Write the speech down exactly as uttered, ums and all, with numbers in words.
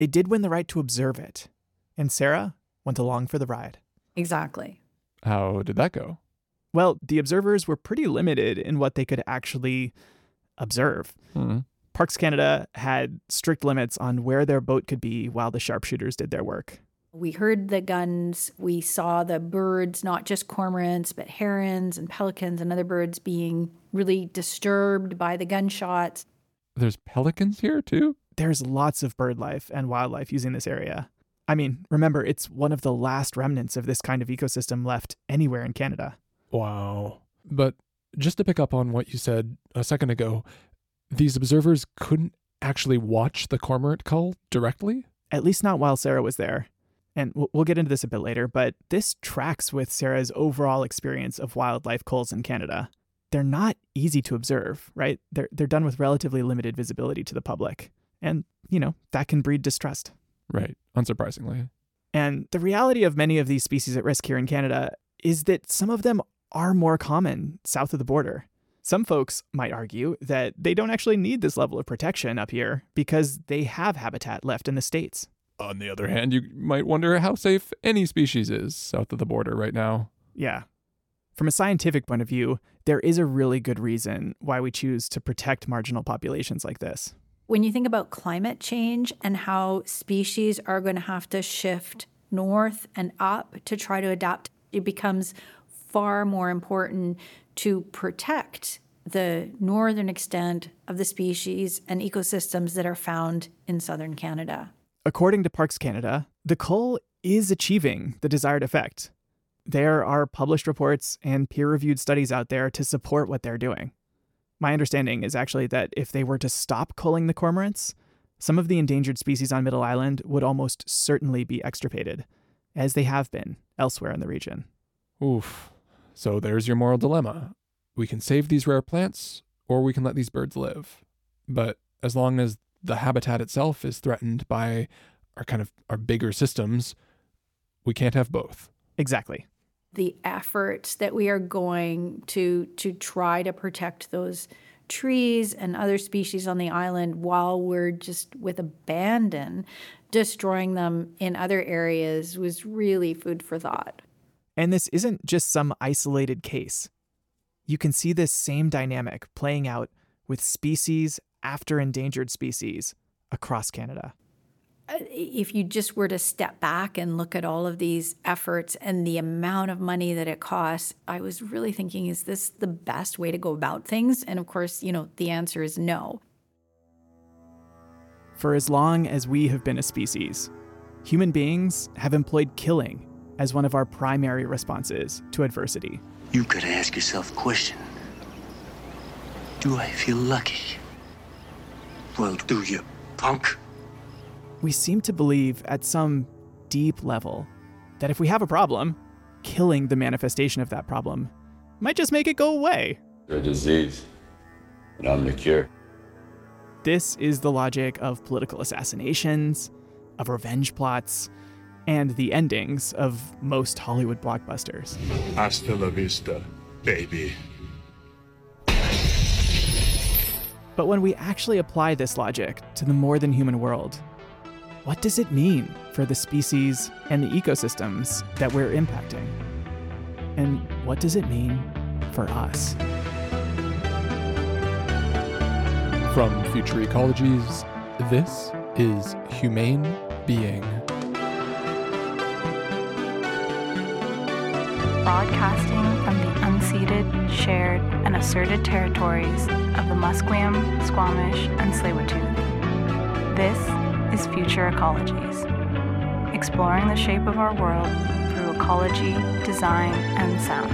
it did win the right to observe it. And Sarah went along for the ride. Exactly. How did that go? Well, the observers were pretty limited in what they could actually observe. Mm-hmm. Parks Canada had strict limits on where their boat could be while the sharpshooters did their work. We heard the guns. We saw the birds, not just cormorants, but herons and pelicans and other birds being really disturbed by the gunshots. There's pelicans here too? There's lots of bird life and wildlife using this area. I mean, remember, it's one of the last remnants of this kind of ecosystem left anywhere in Canada. Wow. But just to pick up on what you said a second ago, these observers couldn't actually watch the cormorant cull directly? At least not while Sarah was there. And we'll get into this a bit later, but this tracks with Sarah's overall experience of wildlife culls in Canada. They're not easy to observe, right? They're, they're done with relatively limited visibility to the public. And, you know, that can breed distrust. Right, unsurprisingly. And the reality of many of these species at risk here in Canada is that some of them are more common south of the border. Some folks might argue that they don't actually need this level of protection up here because they have habitat left in the States. On the other hand, you might wonder how safe any species is south of the border right now. Yeah. From a scientific point of view, there is a really good reason why we choose to protect marginal populations like this. When you think about climate change and how species are going to have to shift north and up to try to adapt, it becomes far more important to protect the northern extent of the species and ecosystems that are found in southern Canada. According to Parks Canada, the cull is achieving the desired effect. There are published reports and peer-reviewed studies out there to support what they're doing. My understanding is actually that if they were to stop culling the cormorants, some of the endangered species on Middle Island would almost certainly be extirpated, as they have been elsewhere in the region. Oof. So there's your moral dilemma. We can save these rare plants, or we can let these birds live. But as long as the habitat itself is threatened by our kind of our bigger systems, we can't have both. Exactly. The efforts that we are going to to try to protect those trees and other species on the island while we're just with abandon destroying them in other areas was really food for thought. And this isn't just some isolated case. You can see this same dynamic playing out with species after endangered species across Canada. If you just were to step back and look at all of these efforts and the amount of money that it costs, I was really thinking, is this the best way to go about things? And of course, you know, the answer is no. For as long as we have been a species, human beings have employed killing as one of our primary responses to adversity. You gotta ask yourself a question. Do I feel lucky? Well, do you, punk? We seem to believe at some deep level that if we have a problem, killing the manifestation of that problem might just make it go away. You're a disease, and I'm the cure. This is the logic of political assassinations, of revenge plots, and the endings of most Hollywood blockbusters. Hasta la vista, baby. But when we actually apply this logic to the more than human world, what does it mean for the species and the ecosystems that we're impacting? And what does it mean for us? From Future Ecologies, this is Humane Being. Broadcasting from the unceded, shared, and asserted territories of the Musqueam, Squamish, and Tsleil-Waututh. This is Future Ecologies, exploring the shape of our world through ecology, design, and sound.